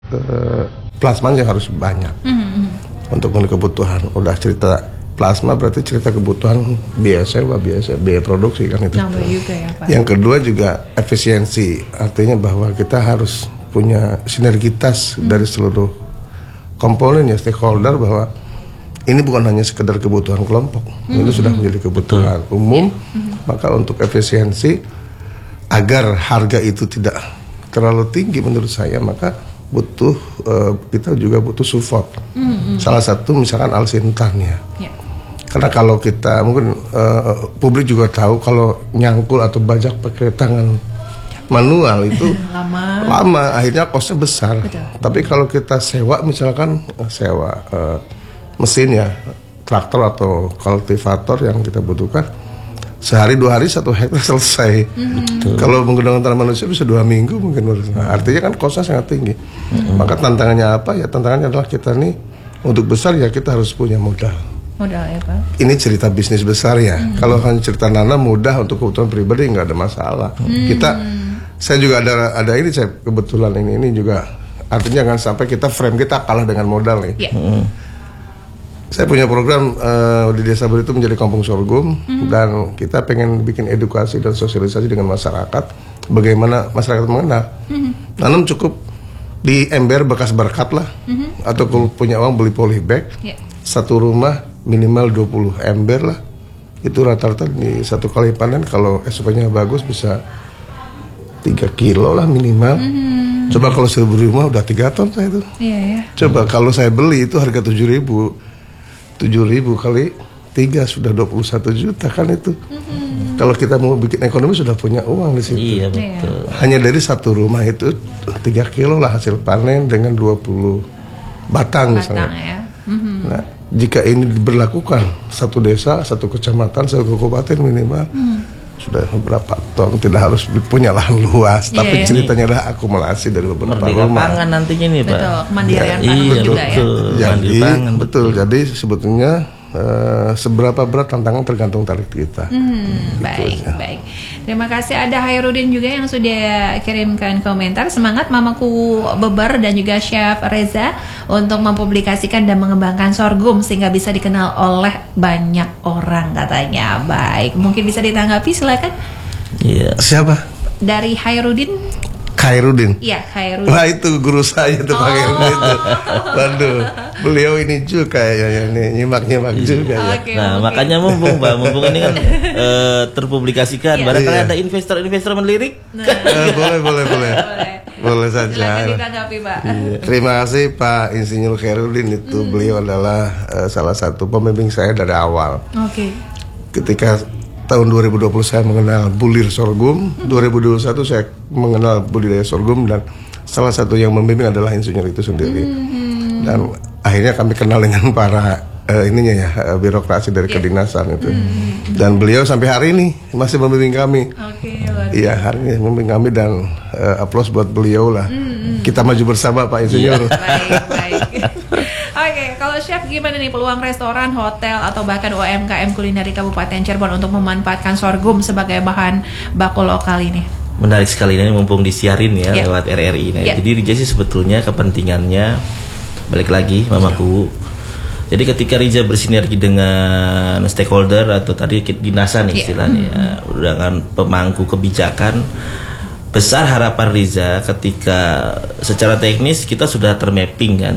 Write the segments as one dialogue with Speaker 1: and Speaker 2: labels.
Speaker 1: plasmanya harus banyak untuk memenuhi kebutuhan. Udah cerita plasma berarti cerita kebutuhan biaya sewa, biaya produksi kan itu.
Speaker 2: Nambah juga ya Pak.
Speaker 1: Yang kedua juga efisiensi, artinya bahwa kita harus punya sinergitas dari seluruh komponen ya, stakeholder, bahwa ini bukan hanya sekedar kebutuhan kelompok, ini sudah menjadi kebutuhan umum. Maka untuk efisiensi agar harga itu tidak terlalu tinggi menurut saya, maka butuh kita juga butuh support. Salah satu misalkan Alsintan ya. Karena kalau kita mungkin publik juga tahu kalau nyangkul atau bajak pakai tangan manual itu lama, akhirnya kosnya besar.
Speaker 2: Betul.
Speaker 1: Tapi kalau kita sewa misalkan sewa mesin ya, traktor atau kultivator yang kita butuhkan, sehari 2 hari 1 hektar selesai. Kalau menggunakan tangan manusia bisa 2 minggu mungkin. Artinya kan kosnya sangat tinggi. Maka tantangannya apa ya? Tantangannya adalah kita nih untuk besar ya kita harus punya modal.
Speaker 2: Modal ya Pak.
Speaker 1: Ini cerita bisnis besar ya. Kalau hanya cerita nanam mudah untuk kebutuhan pribadi nggak ada masalah. Saya juga ada ini, saya kebetulan ini juga artinya jangan sampai kita frame kita kalah dengan modal nih. Saya punya program di Desa Beli itu menjadi kampung sorghum, dan kita pengen bikin edukasi dan sosialisasi dengan masyarakat, bagaimana masyarakat mengenal. Nanam cukup di ember bekas berkat lah, atau kalau punya uang beli polybag, satu rumah minimal 20 ember lah. Itu rata-rata di satu kali panen kalau SOP-nya bagus bisa 3 kilo lah minimal. Coba kalau 1000 rumah udah 3 ton saya itu. Coba kalau saya beli itu harga 7.000 kali 3 sudah 21 juta kan itu. Kalau kita mau bikin ekonomi sudah punya uang di situ.
Speaker 3: Iya betul.
Speaker 1: Hanya dari satu rumah itu 3 kilo lah hasil panen dengan 20 batang misalnya. Nah, jika ini diberlakukan satu desa, satu kecamatan, satu kabupaten minimal sudah berapa ton, tidak harus punya lahan luas, tapi ceritanya adalah akumulasi dari beberapa rumah.
Speaker 3: Pangan nantinya nih Pak.
Speaker 2: Betul, kemandirian pangan juga ya.
Speaker 1: Jadi betul. Jadi sebetulnya seberapa berat tantangan tergantung target kita.
Speaker 2: Baik. Terima kasih. Ada Hairudin juga yang sudah kirimkan komentar. Semangat Mamaku Beber dan juga Chef Reza untuk mempublikasikan dan mengembangkan sorghum sehingga bisa dikenal oleh banyak orang katanya. Baik, mungkin bisa ditanggapi, silakan.
Speaker 3: Iya.
Speaker 1: Siapa?
Speaker 2: Dari Hairudin.
Speaker 1: Khairudin.
Speaker 2: Iya, Khairudin.
Speaker 1: Wah, itu guru saya tuh Pak Khairudin itu. Waduh, beliau ini juga kayaknya nyimak-nyimak juga ya.
Speaker 3: Makanya mumpung ini kan terpublikasikan. Barangkali ada investor melirik.
Speaker 1: Boleh saja.
Speaker 2: Silakan ditanggapi Pak.
Speaker 1: Terima kasih Pak Insinyur Khairudin itu. Beliau adalah salah satu pembimbing saya dari awal. Ketika tahun 2020 saya mengenal bulir sorghum, 2021 saya mengenal budidaya sorghum, dan salah satu yang membimbing adalah insinyur itu sendiri. Dan akhirnya kami kenal dengan para birokrasi dari kedinasan itu. Dan beliau sampai hari ini masih membimbing kami. Iya, hari ini membimbing kami, dan aplaus buat beliau lah. Kita maju bersama Pak Insinyur.
Speaker 2: Baik. Oke, kalau Chef gimana nih peluang restoran, hotel, atau bahkan UMKM kuliner di Kabupaten Cirebon untuk memanfaatkan sorghum sebagai bahan baku lokal ini?
Speaker 3: Menarik sekali ini, mumpung disiarin ya lewat RRI. Jadi Rija sih sebetulnya kepentingannya balik lagi Mamaku. Jadi ketika Rija bersinergi dengan stakeholder atau tadi dinasan istilahnya, dengan pemangku kebijakan, besar harapan Rija ketika secara teknis kita sudah termapping kan.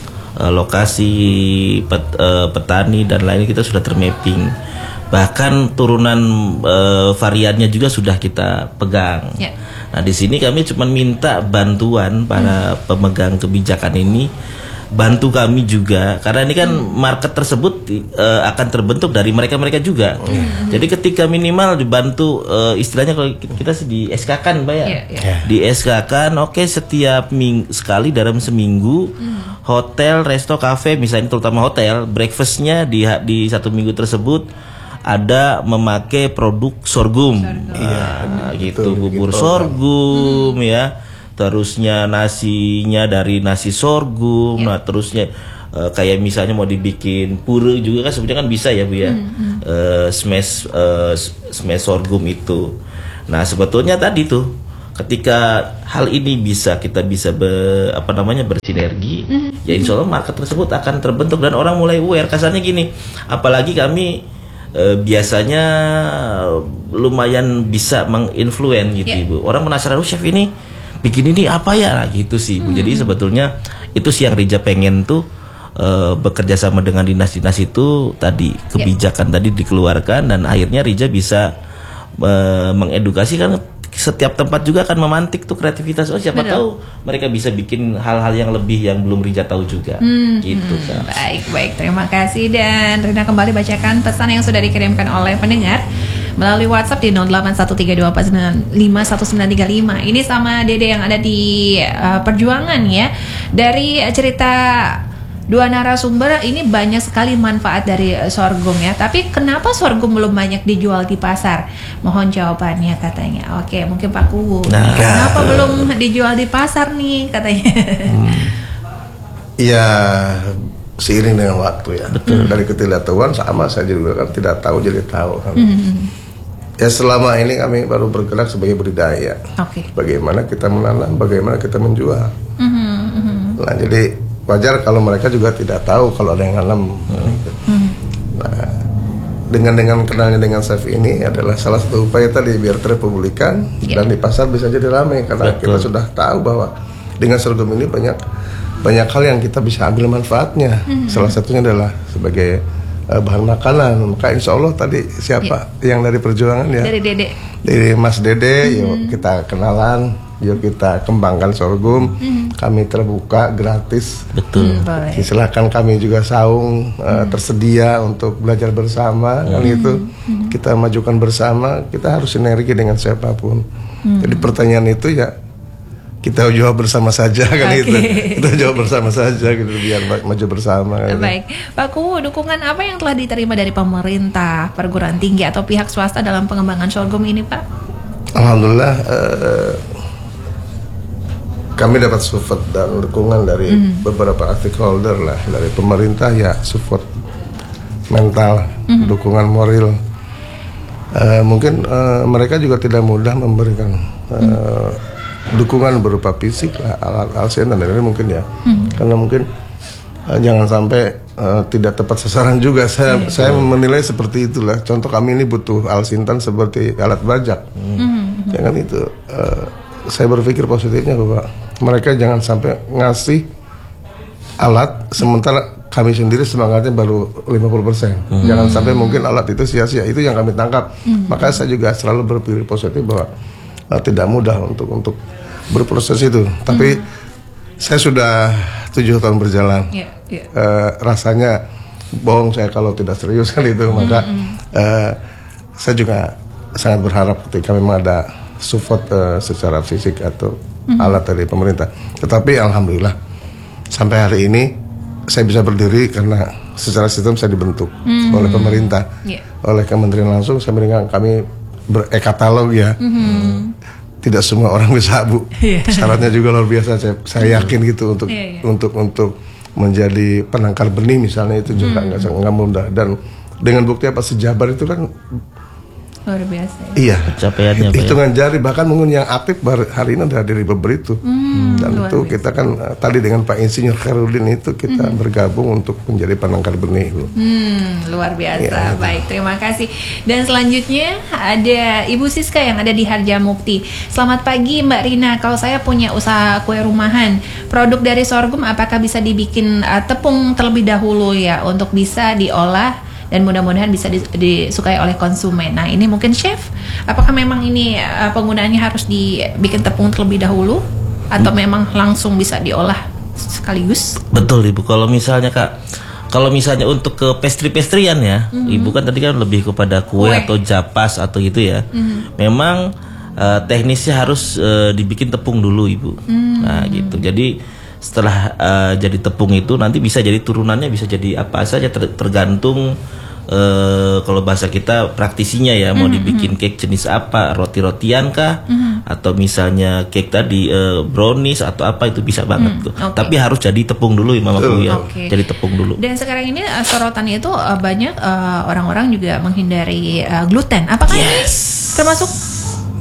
Speaker 3: Lokasi petani dan lainnya kita sudah termapping, bahkan turunan variannya juga sudah kita pegang. Nah di sini kami cuma minta bantuan para pemegang kebijakan ini, bantu kami juga, karena ini kan market tersebut akan terbentuk dari mereka juga. Jadi ketika minimal dibantu, istilahnya kalau kita di SK-kan Mbak ya, di SK-kan setiap sekali dalam seminggu, hotel, resto, kafe misalnya, terutama hotel, breakfastnya di 1 minggu tersebut ada memakai produk sorghum. Gitu, bubur sorghum ya. Terusnya nasinya dari nasi sorghum. Nah terusnya kayak misalnya mau dibikin pure juga kan sebenarnya kan bisa ya Bu ya. Smash sorghum itu. Nah sebetulnya tadi tuh ketika hal ini kita bisa bersinergi, ya insya Allah market tersebut akan terbentuk dan orang mulai aware. Kasarnya gini, apalagi kami biasanya lumayan bisa menginfluen gitu Ibu. Orang penasaran, chef ini bikin ini apa ya, nah, gitu sih Ibu. Jadi sebetulnya itu sih yang Rija pengen tuh, bekerja sama dengan dinas-dinas itu tadi, kebijakan tadi dikeluarkan, dan akhirnya Rija bisa mengedukasi, kan setiap tempat juga akan memantik tuh kreativitas. Oh, siapa tahu mereka bisa bikin hal-hal yang lebih yang belum Rija tahu juga. Gitu kan.
Speaker 2: Baik, terima kasih. Dan Rina kembali bacakan pesan yang sudah dikirimkan oleh pendengar melalui WhatsApp di 081324951935. Ini sama Dede yang ada di Perjuangan ya. Dari cerita dua narasumber ini banyak sekali manfaat dari sorghum ya. Tapi kenapa sorghum belum banyak dijual di pasar? Mohon jawabannya katanya. Oke, mungkin Pak Kuwu. Kenapa belum dijual di pasar nih katanya?
Speaker 1: Ya, seiring dengan waktu ya. Dari ketidaktahuan sama, saya juga kan tidak tahu jadi tahu kan. Ya, selama ini kami baru bergerak sebagai budidaya. Bagaimana kita menanam, bagaimana kita menjual. Nah, jadi wajar kalau mereka juga tidak tahu kalau ada yang nanam. Nah, dengan kenalnya dengan chef ini adalah salah satu upaya tadi biar terpublikan dan di pasar bisa jadi ramai, karena kita sudah tahu bahwa dengan sorghum ini banyak hal yang kita bisa ambil manfaatnya. Salah satunya adalah sebagai bahan makanan. Maka insya Allah tadi siapa yang dari Perjuangan ya? Dari Dede. Dari Mas Dede, yuk kita kenalan, yuk kita kembangkan sorghum. Kami terbuka gratis. Silakan, kami juga saung tersedia untuk belajar bersama. Kan itu kita majukan bersama. Kita harus sinergi dengan siapapun. Jadi pertanyaan itu ya kita jawab bersama saja kan itu. Kita jawab bersama saja gitu biar maju bersama. Gitu.
Speaker 2: Baik, Pak Kuwu, dukungan apa yang telah diterima dari pemerintah, perguruan tinggi atau pihak swasta dalam pengembangan sorghum ini, Pak?
Speaker 1: Alhamdulillah, kami dapat support dan dukungan dari beberapa stakeholder lah, dari pemerintah ya support mental, dukungan moral. Mungkin mereka juga tidak mudah memberikan dukungan berupa fisik lah, alat dan lain-lain mungkin ya, karena mungkin jangan sampai tidak tepat sasaran juga. Saya menilai seperti itulah. Contoh kami ini butuh alsintan seperti alat bajak, jangan itu. Saya berpikir positifnya bahwa mereka jangan sampai ngasih alat sementara kami sendiri semangatnya baru 50%. Jangan sampai mungkin alat itu sia-sia. Itu yang kami tangkap. Maka saya juga selalu berpikir positif bahwa tidak mudah untuk berproses itu. Tapi saya sudah 7 tahun berjalan. Rasanya bohong saya kalau tidak serius kan itu. Maka saya juga sangat berharap ketika memang ada support secara fisik atau alat dari pemerintah. Tetapi alhamdulillah sampai hari ini saya bisa berdiri karena secara sistem saya dibentuk oleh pemerintah, oleh kementerian langsung. Saya mendengar kami berekatalog ya. Tidak semua orang bisa, Bu. Syaratnya juga luar biasa. Saya yakin gitu untuk menjadi penangkar benih misalnya itu juga nggak mudah. Dan dengan bukti apa, sejabar itu kan
Speaker 2: luar biasa.
Speaker 1: Iya.
Speaker 3: Pencapaiannya
Speaker 1: hitungan jari, bahkan mungkin yang aktif hari ini dari beber itu. Dan itu kita kan tadi dengan Pak Insinyur Khairuddin itu kita bergabung untuk menjadi penangkar benih.
Speaker 2: Luar biasa. Baik, terima kasih. Dan selanjutnya ada Ibu Siska yang ada di Harjamukti. Selamat pagi Mbak Rina. Kalau saya punya usaha kue rumahan, produk dari sorghum apakah bisa dibikin tepung terlebih dahulu ya untuk bisa diolah dan mudah-mudahan bisa disukai oleh konsumen. Nah, ini mungkin chef, apakah memang ini penggunaannya harus dibikin tepung terlebih dahulu atau memang langsung bisa diolah sekaligus? Betul
Speaker 3: Ibu. Kalau misalnya untuk ke pastry-pastryan ya, Ibu kan tadi kan lebih kepada kue atau japas atau gitu ya. Memang teknisnya harus dibikin tepung dulu Ibu. Nah gitu. Jadi setelah jadi tepung itu nanti bisa jadi turunannya, bisa jadi apa saja tergantung kalau bahasa kita praktisinya ya, mau dibikin cake jenis apa, roti-rotian kah, atau misalnya cake tadi brownies atau apa, itu bisa banget tuh. Tapi harus jadi tepung dulu Mamaku ya. Jadi tepung dulu.
Speaker 2: Dan sekarang ini sorotannya itu banyak orang-orang juga menghindari gluten. Apakah ini termasuk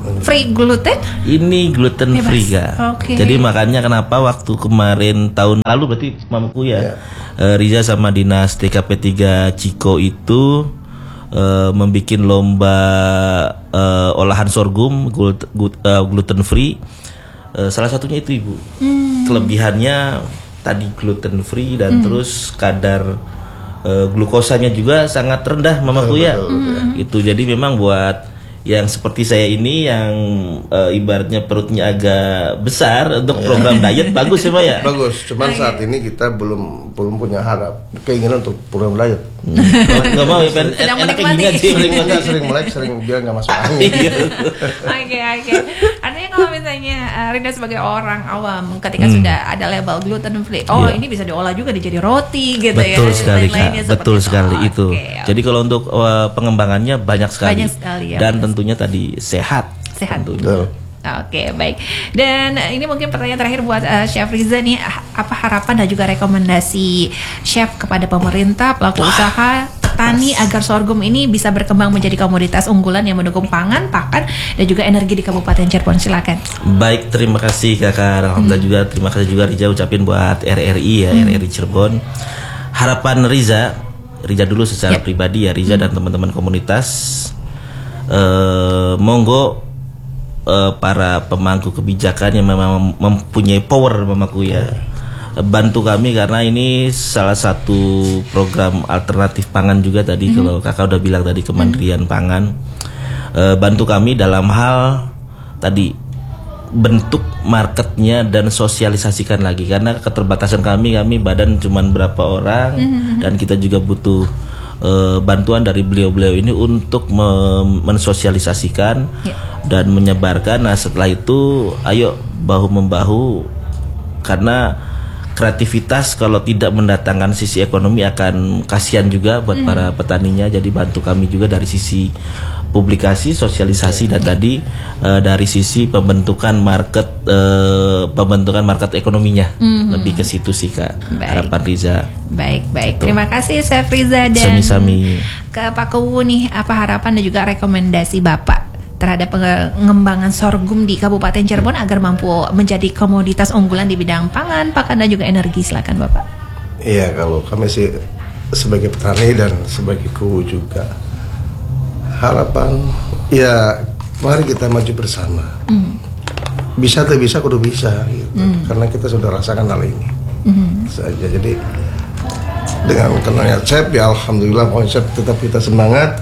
Speaker 2: free gluten?
Speaker 3: Ini gluten
Speaker 2: Bebas.
Speaker 3: free Kak.
Speaker 2: Oke.
Speaker 3: Jadi makanya kenapa waktu kemarin tahun lalu berarti mamaku ya, Riza sama dinas TKP 3 Ciko itu membuat lomba olahan sorghum gluten free. Salah satunya itu Ibu. Kelebihannya tadi gluten free dan terus kadar glukosanya juga sangat rendah mamaku ya. Itu jadi memang buat yang seperti saya ini yang ibaratnya perutnya agak besar untuk program diet bagus ya Pak ya.
Speaker 1: Bagus, cuman saat ini kita belum punya keinginan untuk program diet.
Speaker 3: Nggak mau ya,
Speaker 2: Sedang
Speaker 3: enaknya
Speaker 2: menikmati.
Speaker 3: gini aja.
Speaker 1: Sering melek, sering biar nggak masuk angin.
Speaker 2: Oke. Artinya kalau misalnya Rida sebagai orang awam ketika sudah ada label gluten free, ini bisa diolah juga jadi roti gitu ya.
Speaker 3: Betul sekali
Speaker 2: Lain-lainnya
Speaker 3: Kak,
Speaker 2: seperti
Speaker 3: betul sekali itu.
Speaker 2: Oke.
Speaker 3: Jadi kalau untuk pengembangannya banyak sekali,
Speaker 2: Banyak sekali ya,
Speaker 3: dan
Speaker 2: betul.
Speaker 3: tentunya tadi sehat. Tentunya.
Speaker 1: Betul.
Speaker 2: Oke, baik. Dan ini mungkin pertanyaan terakhir buat Chef Riza nih, apa harapan dan juga rekomendasi Chef kepada pemerintah, pelaku usaha, petani agar sorghum ini bisa berkembang menjadi komoditas unggulan yang mendukung pangan, pakan, dan juga energi di Kabupaten Cirebon. Silakan.
Speaker 3: Baik, terima kasih Kakak. Alhamdulillah juga terima kasih juga Riza ucapin buat RRI ya, RRI Cirebon. Harapan Riza dulu secara pribadi ya, Riza dan teman-teman komunitas, monggo para pemangku kebijakan yang memang mempunyai power mamaku ya, bantu kami karena ini salah satu program alternatif pangan juga tadi kalau Kakak udah bilang tadi Kementerian Pangan, bantu kami dalam hal tadi bentuk marketnya dan sosialisasikan lagi karena keterbatasan kami badan cuman berapa orang dan kita juga butuh bantuan dari beliau-beliau ini untuk mensosialisasikan dan menyebarkan. Nah setelah itu ayo bahu-membahu karena kreativitas kalau tidak mendatangkan sisi ekonomi akan kasihan juga buat para petaninya. Jadi bantu kami juga dari sisi publikasi, sosialisasi dan tadi dari sisi pembentukan market ekonominya. Lebih ke situ sih Kak. Harapan Riza.
Speaker 2: Baik. Terima kasih Chef Riza dan
Speaker 3: Sami-sami.
Speaker 2: ke Pak Kuwu nih, apa harapan dan juga rekomendasi Bapak terhadap pengembangan sorghum di Kabupaten Cirebon agar mampu menjadi komoditas unggulan di bidang pangan, pakan dan juga energi. Silakan Bapak.
Speaker 1: Iya, kalau kami sih sebagai petani dan sebagai Kuwu juga harapan ya mari kita maju bersama. Bisa atau bisa kudu bisa gitu. Karena kita sudah rasakan hal ini. Saja. Jadi dengan kenalnya Chef ya alhamdulillah konsep tetap kita semangat.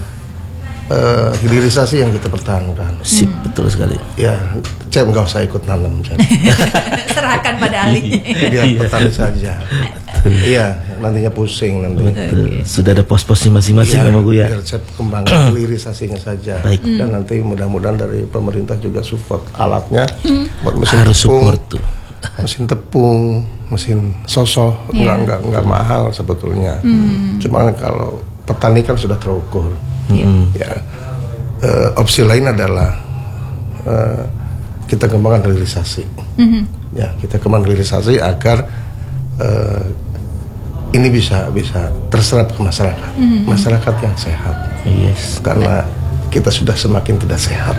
Speaker 1: Hilirisasi yang kita pertahankan.
Speaker 3: Sip, betul sekali.
Speaker 1: Ya, Chef nggak usah ikut nanam.
Speaker 2: Serahkan pada ahlinya.
Speaker 1: Biar petani saja. Iya, nantinya pusing nantinya.
Speaker 3: Sudah ada pos-posnya masing-masing sama gue ya.
Speaker 1: Biar Chef kembangkan hilirisasinya saja.
Speaker 3: Baik.
Speaker 1: Dan nanti mudah-mudahan dari pemerintah juga support alatnya buat mesin
Speaker 3: Harus
Speaker 1: tepung,
Speaker 3: support tuh.
Speaker 1: mesin tepung, mesin sosoh, nggak mahal sebetulnya. Cuma kalau petani kan sudah terukur. Ya, opsi lain adalah kita kembangkan hilirisasi. Ya, kita kembangkan hilirisasi agar ini bisa terserap ke masyarakat, masyarakat yang sehat.
Speaker 3: Yes.
Speaker 1: Karena kita sudah semakin tidak sehat.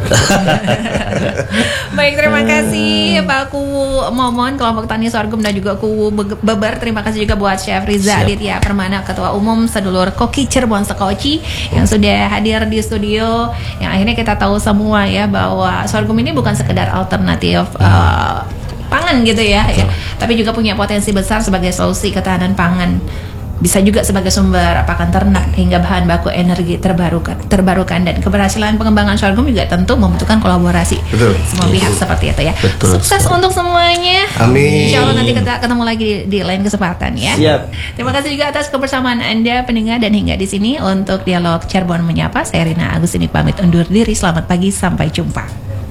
Speaker 2: Baik, terima kasih Pak Kuwu Momon, kelompok tani sorghum dan juga Kuwu Beber. Terima kasih juga buat Chef Riza Aditya Permana, Ketua Umum Sedulur Koki Cirebon Sekoci yang sudah hadir di studio. Yang akhirnya kita tahu semua ya bahwa sorghum ini bukan sekedar alternatif pangan gitu ya, tapi juga punya potensi besar sebagai solusi ketahanan pangan. Bisa juga sebagai sumber pakan ternak hingga bahan baku energi terbarukan dan keberhasilan pengembangan sorghum juga tentu membutuhkan kolaborasi semua pihak seperti itu ya.
Speaker 3: Betul.
Speaker 2: Sukses untuk semuanya.
Speaker 1: Amin.
Speaker 2: Insya Allah nanti kita ketemu lagi di lain kesempatan ya.
Speaker 3: Siap.
Speaker 2: Terima kasih juga atas kebersamaan Anda pendengar, dan hingga di sini untuk Dialog Cirebon Menyapa, saya Rina Agustini pamit undur diri. Selamat pagi, sampai jumpa.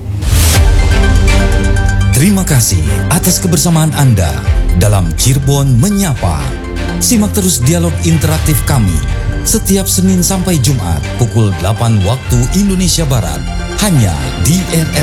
Speaker 4: Terima kasih atas kebersamaan Anda dalam Cirebon Menyapa. Simak terus dialog interaktif kami setiap Senin sampai Jumat pukul 8 waktu Indonesia Barat hanya di RRI.